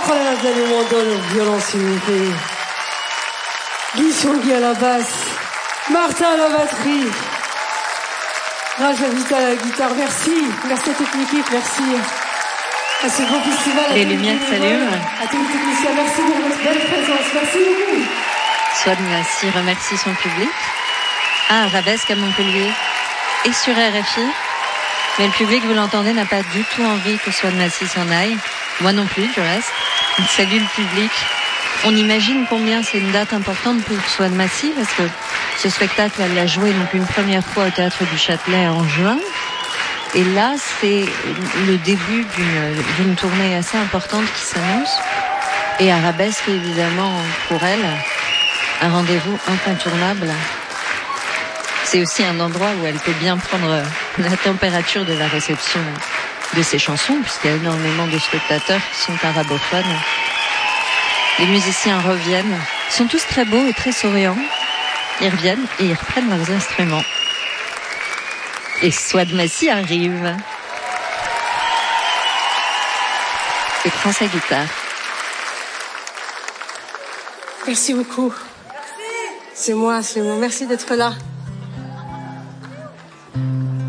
Nathalie Mondol au violon s'il vous plaît. Guy Songui à la basse. Martin à la batterie. Raja Vita à la guitare. Merci. Merci à toute l'équipe. Merci à ce beau festival. Les lumières s'allument. À tous les techniciens. Merci pour votre belle présence. Merci beaucoup. Swad Massi remercie son public. À Arabesque à Montpellier et sur RFI. Mais le public, vous l'entendez, n'a pas du tout envie que Swad Massi s'en aille. Moi non plus, du reste. Il salue le public. On imagine combien c'est une date importante pour Swad Massi, parce que ce spectacle, elle l'a joué donc une première fois au Théâtre du Châtelet en juin. Et là, c'est le début d'une tournée assez importante qui s'annonce. Et Arabesque, évidemment, pour elle, un rendez-vous incontournable. C'est aussi un endroit où elle peut bien prendre la température de la réception de ses chansons, puisqu'il y a énormément de spectateurs qui sont arabophones. Les musiciens reviennent, ils sont tous très beaux et très souriants. Ils reviennent et ils reprennent leurs instruments. Et Swad Massi arrive et prend sa guitare. Merci beaucoup. C'est moi. Merci d'être là.